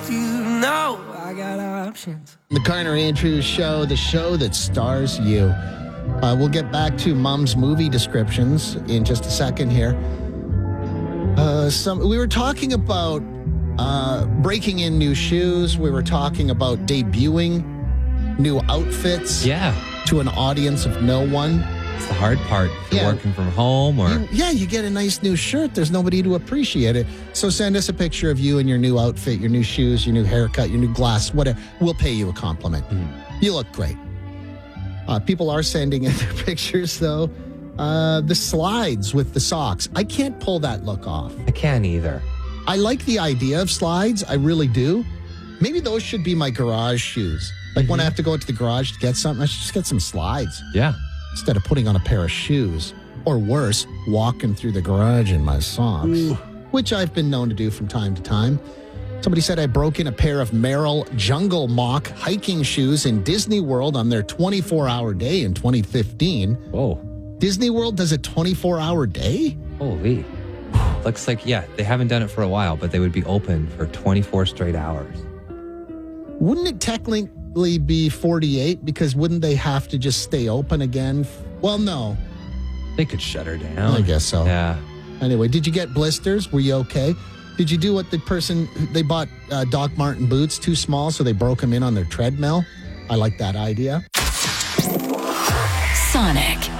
if you know I got options. The Garner Andrews Show, the show that stars you. We'll get back to Mom's movie descriptions in just a second here. We were talking about breaking in new shoes. We were talking about debuting new outfits to an audience of no one. It's the hard part. If you're working from home or... You get a nice new shirt. There's nobody to appreciate it. So send us a picture of you in your new outfit, your new shoes, your new haircut, your new glass, whatever. We'll pay you a compliment. You look great. People are sending in their pictures, though. The slides with the socks. I can't pull that look off. I can't either. I like the idea of slides. I really do. Maybe those should be my garage shoes. Like when I have to go to the garage to get something, I should just get some slides. Yeah. Instead of putting on a pair of shoes. Or worse, walking through the garage in my socks. Which I've been known to do from time to time. Somebody said I broke in a pair of Merrell Jungle Mock hiking shoes in Disney World on their 24-hour day in 2015. Whoa. Disney World does a 24-hour day? Holy. Looks like, they haven't done it for a while, but they would be open for 24 straight hours. Wouldn't it technically be 48? Because wouldn't they have to just stay open again? Well, no. They could shut her down. I guess so. Yeah. Anyway, did you get blisters? Were you okay? Did you do what they bought Doc Marten boots too small, so they broke them in on their treadmill? I like that idea. Sonic.